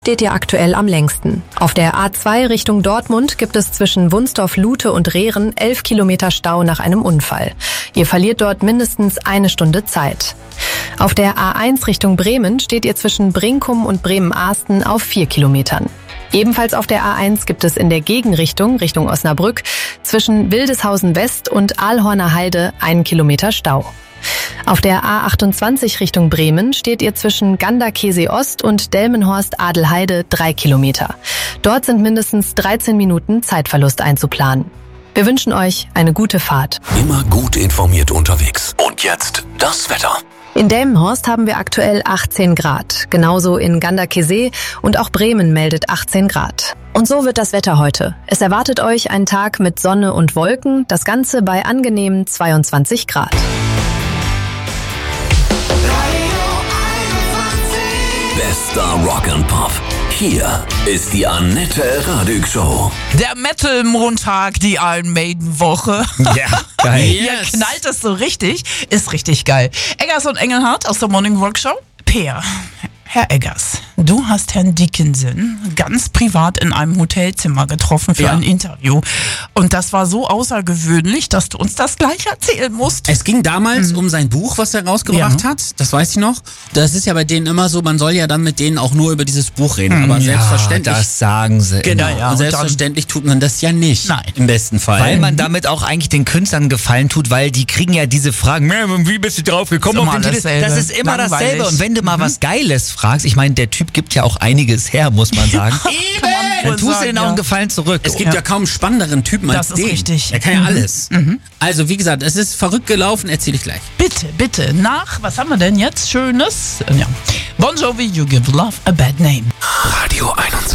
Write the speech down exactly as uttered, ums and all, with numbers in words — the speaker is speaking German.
Steht ihr aktuell am längsten. Auf der A zwei Richtung Dortmund gibt es zwischen Wunstorf-Lute und Rehren elf Kilometer Stau nach einem Unfall. Ihr verliert dort mindestens eine Stunde Zeit. Auf der A eins Richtung Bremen steht ihr zwischen Brinkum und Bremen-Ahsten auf vier Kilometern. Ebenfalls auf der A eins gibt es in der Gegenrichtung, Richtung Osnabrück, zwischen Wildeshausen West und Aalhorner Heide einen Kilometer Stau. Auf der A achtundzwanzig Richtung Bremen steht ihr zwischen Ganderkesee Ost und Delmenhorst-Adelheide drei Kilometer. Dort sind mindestens dreizehn Minuten Zeitverlust einzuplanen. Wir wünschen euch eine gute Fahrt. Immer gut informiert unterwegs. Und jetzt das Wetter. In Delmenhorst haben wir aktuell achtzehn Grad. Genauso in Ganderkesee und auch Bremen meldet achtzehn Grad. Und so wird das Wetter heute. Es erwartet euch ein Tag mit Sonne und Wolken, das Ganze bei angenehmen zweiundzwanzig Grad. Bester Rock and Pop. Hier ist die Annette Radig Show. Der Metal-Montag, die Iron Maiden-Woche. Ja, geil. Hier yes. Knallt es so richtig. Ist richtig geil. Eggers und Engelhardt aus der Morning Rock Show. Peer. Herr Eggers, du hast Herrn Dickinson ganz privat in einem Hotelzimmer getroffen für ja. ein Interview. Und das war so außergewöhnlich, dass du uns das gleich erzählen musst. Es ging damals mhm. um sein Buch, was er rausgebracht ja. hat. Das weiß ich noch. Das ist ja bei denen immer so, man soll ja dann mit denen auch nur über dieses Buch reden. Aber ja, selbstverständlich. Das sagen sie. Genau. Immer. Ja, und selbstverständlich tut man das ja nicht. Nein. Im besten Fall. Weil man damit auch eigentlich den Künstlern Gefallen tut, weil die kriegen ja diese Fragen, wie bist du drauf gekommen? Auf den Titel? Das ist immer Langweilig. dasselbe. Und wenn du mal mhm. was Geiles fragst, ich meine, der Typ gibt ja auch einiges her, muss man sagen. Dann tust du denen auch einen Gefallen zurück. Es gibt ja, ja kaum spannenderen Typen als den. Das ist richtig. Er kann ja mhm. alles. Mhm. Also wie gesagt, es ist verrückt gelaufen, erzähle ich gleich. Bitte, bitte. Nach, was haben wir denn jetzt Schönes? Ja. Bon Jovi, You Give Love a Bad Name.